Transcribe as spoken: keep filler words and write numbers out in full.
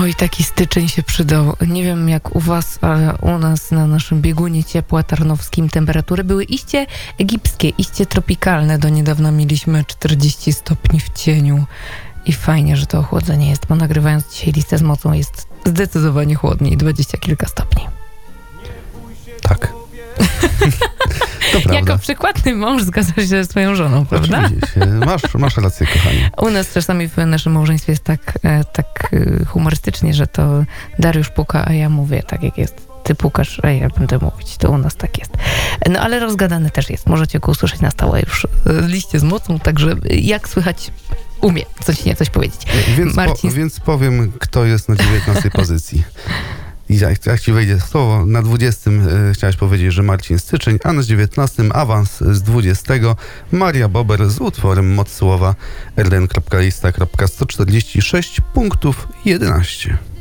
Oj, taki styczeń się przydał. Nie wiem jak u was, ale u nas na naszym biegunie ciepła tarnowskim temperatury były iście egipskie, iście tropikalne. Do niedawna mieliśmy czterdzieści stopni w cieniu. I fajnie, że to ochłodzenie jest, bo nagrywając dzisiaj listę z mocą jest zdecydowanie chłodniej, dwadzieścia kilka stopni. Tak. To prawda. Jako przykładny mąż zgadzasz się ze swoją żoną, prawda? Oczywiście. Masz, masz rację, kochanie. U nas czasami w naszym małżeństwie jest tak, e, tak e, humorystycznie, że to Dariusz puka, a ja mówię tak jak jest. Ty pukasz, a ja będę mówić. To u nas tak jest. No ale rozgadane też jest. Możecie go usłyszeć na stałe już e, liście z mocą, także jak słychać umie coś nie coś powiedzieć. Więc, Marcin... po, więc powiem, kto jest na dziewiętnastej pozycji. I jak, jak ci wejdzie słowo, na dwudziestym e, chciałeś powiedzieć, że Marcin Styczeń, a na dziewiętnastym awans z dwudziestego Maria Bober z utworem Moc Słowa r d n kropka lista kropka sto czterdzieści sześć punktów jedenaście.